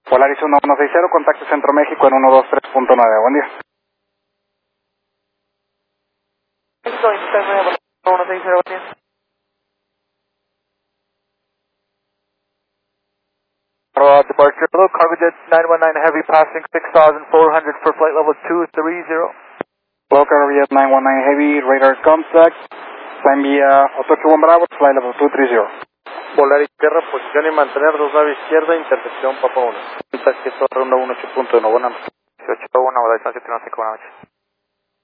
Polaris 1160, contacto Centro México en 123.9, buen día. Going to 160, buen día. Departure, hello, Cargojet 919 Heavy passing 6,400 for flight level 230. Hello, Cargojet 919 Heavy, radar contact, está en vía 881 Bravo, flight level 230. Polaris Tierra, posición y mantener 2 nave izquierda, intercepción Papa 1. Contacto ronda 18.1, buena noche. 18.1, Volaris 715, buenas noches.